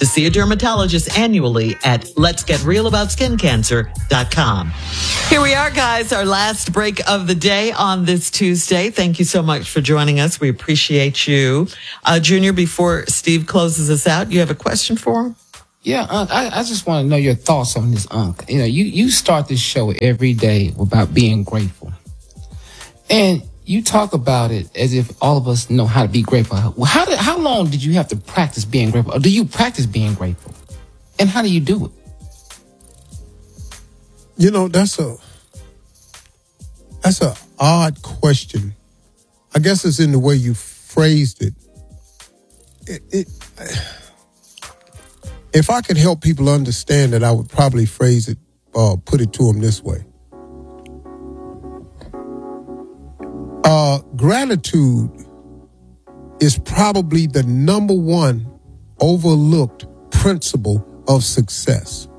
to see a dermatologist annually at letsgetrealaboutSkinCancer.com. Here we are, guys, our last break of the day on this Tuesday. Thank you so much for joining us. We appreciate you. Junior, before Steve closes us out, you have a question for him? Yeah, Unc, I just want to know your thoughts on this, Unc. You know, you start this show every day about being grateful. And you talk about it as if all of us know how to be grateful. How long did you have to practice being grateful? Or do you practice being grateful? And how do you do it? You know, that's a odd question. I guess it's in the way you phrased it. If I could help people understand it, I would probably phrase it, put it to them this way. Gratitude is probably the number one overlooked principle of success.